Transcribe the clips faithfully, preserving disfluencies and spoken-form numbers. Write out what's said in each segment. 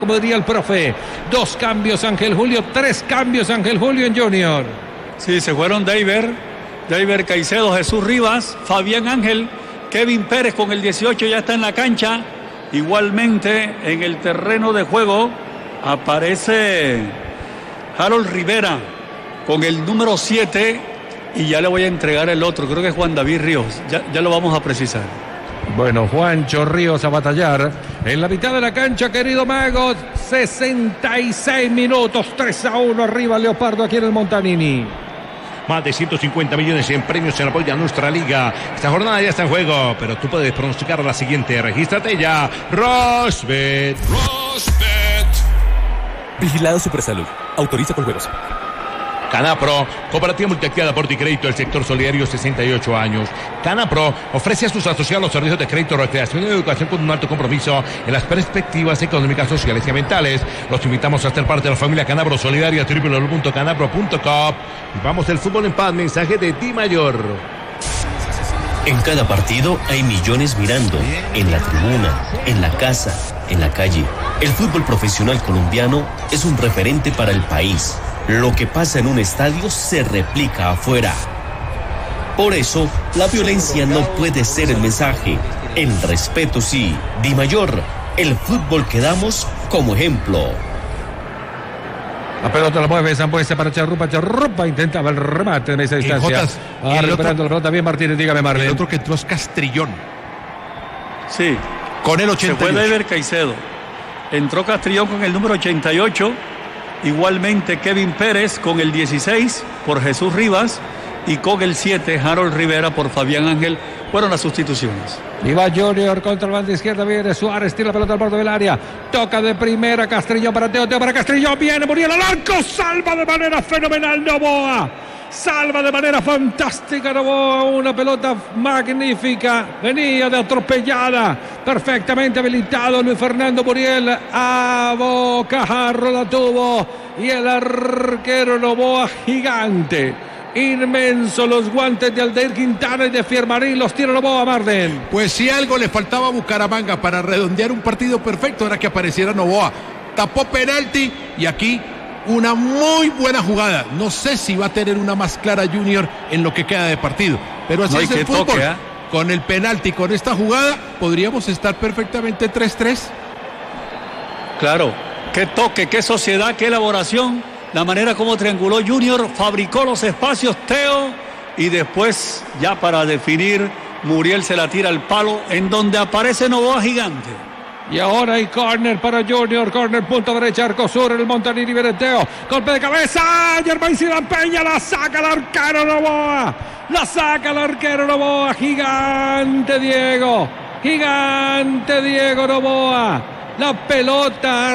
como diría el profe. Dos cambios Ángel Julio, tres cambios Ángel Julio en Junior. Sí, se fueron David, David Caicedo, Jesús Rivas, Fabián Ángel, Kevin Pérez con el dieciocho ya está en la cancha. Igualmente en el terreno de juego aparece Harold Rivera con el número siete y ya le voy a entregar el otro, creo que es Juan David Ríos, ya, ya lo vamos a precisar. Bueno, Juancho Ríos a batallar en la mitad de la cancha, querido Mago. sesenta y seis minutos, tres a uno arriba Leopardo aquí en el Montanini. Más de ciento cincuenta millones en premios en apoyo a nuestra liga. Esta jornada ya está en juego, pero tú puedes pronosticar la siguiente. Regístrate ya. Rosbet. Rosbet. Vigilado Supersalud. Autoriza con juegos. Canapro, cooperativa multiactiva de aporte y crédito del sector solidario, sesenta y ocho años. Canapro ofrece a sus asociados servicios de crédito, recreación y educación con un alto compromiso en las perspectivas económicas, sociales y ambientales. Los invitamos a ser parte de la familia Canapro Solidaria, doble u doble u doble u punto canapro punto com. Y vamos el fútbol en paz, mensaje de Di Mayor. En cada partido hay millones mirando, en la tribuna, en la casa, en la calle. El fútbol profesional colombiano es un referente para el país. Lo que pasa en un estadio se replica afuera. Por eso, la violencia no puede ser el mensaje. El respeto sí. Di Mayor, el fútbol que damos como ejemplo. La pelota la mueve Zambuesa para Charrupa. Charrupa intentaba el remate en esa distancia. Ah, recuperando la pelota bien Martínez, dígame Marlene. El otro que entró es Castrillón. Sí. Con el ochenta y ocho. Se fue David Caicedo. Entró Castrillón con el número ochenta y ocho. Igualmente Kevin Pérez con el dieciséis por Jesús Rivas y con el siete Harold Rivera por Fabián Ángel. Fueron las sustituciones. Y va Junior contra el banda izquierda, viene Suárez, tira la pelota al borde del área, toca de primera Castrillón para Teo, Teo para Castrillón, viene Muriel al arco, salva de manera fenomenal Novoa. Salva de manera fantástica Novoa, una pelota magnífica, venía de atropellada, perfectamente habilitado Luis Fernando Muriel, a bocajarro la tuvo y el arquero Novoa gigante, inmenso, los guantes de Aldair Quintana y de Fiermarín los tira Novoa. Marden. Pues si algo le faltaba a Bucaramanga para redondear un partido perfecto era que apareciera Novoa, tapó penalti y aquí una muy buena jugada. No sé si va a tener una más clara Junior en lo que queda de partido, pero así no es el fútbol. Toque, ¿eh? Con el penalti, con esta jugada, podríamos estar perfectamente tres tres. Claro, qué toque, qué sociedad, qué elaboración. La manera como trianguló Junior, fabricó los espacios Teo y después, ya para definir, Muriel se la tira al palo en donde aparece Novoa gigante. Y ahora hay córner para Junior, córner punta derecha, arco sur, el Montanini, viene Teo, golpe de cabeza, Germán Zidane Peña, la saca el arquero Novoa, la saca el arquero Novoa, gigante Diego, gigante Diego Novoa, la pelota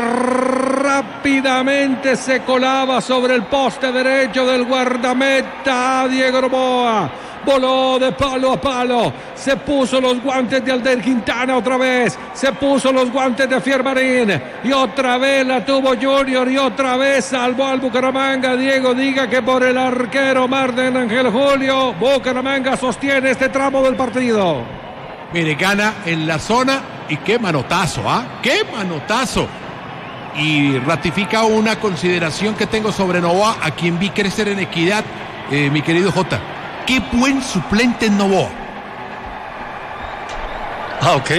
rápidamente se colaba sobre el poste derecho del guardameta Diego Novoa. Voló de palo a palo, se puso los guantes de Aldair Quintana otra vez, se puso los guantes de Fiermarín y otra vez la tuvo Junior y otra vez salvó al Bucaramanga. Diego, diga que por el arquero Marden Ángel Julio, Bucaramanga sostiene este tramo del partido. Mire, gana en la zona y qué manotazo, ¿ah? ¿eh? ¡Qué manotazo! Y ratifica una consideración que tengo sobre Novoa, a quien vi crecer en equidad, eh, mi querido Jota. ¡Qué buen suplente en Novoa! Ah, ok.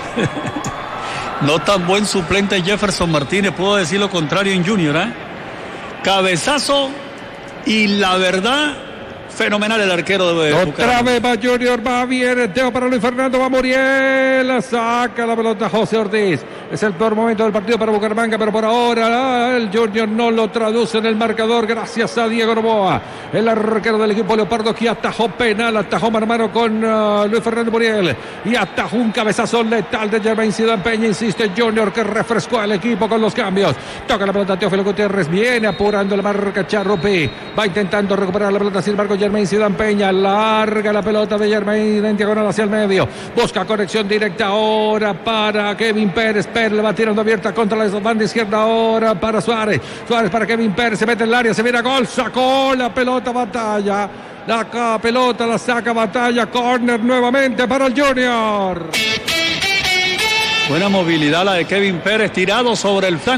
No tan buen suplente Jefferson Martínez, puedo decir lo contrario en Junior, ¿eh? Cabezazo y la verdad, fenomenal el arquero de Otra vez va Junior, va bien, Teo para Luis Fernando, va Muriel, saca la pelota José Ortiz. Es el peor momento del partido para Bucaramanga, pero por ahora el Junior no lo traduce en el marcador gracias a Diego Novoa, el arquero del equipo Leopardo, que atajó penal, atajó mano a mano con uh, Luis Fernando Muriel y atajó un cabezazo letal de Germán Zidane Peña. Insiste Junior, que refrescó al equipo con los cambios. Toca la pelota Teófilo Gutiérrez, viene apurando la marca Charrupi, va intentando recuperar la pelota, sin embargo Germán Zidane Peña larga la pelota de Germán en diagonal hacia el medio, busca conexión directa ahora para Kevin Pérez. Pérez le va tirando abierta contra la banda izquierda ahora para Suárez, Suárez para Kevin Pérez, se mete en el área, se viene a gol, sacó la pelota Batalla, la pelota la saca Batalla, córner nuevamente para el Junior. Buena movilidad la de Kevin Pérez, tirado sobre el flanco.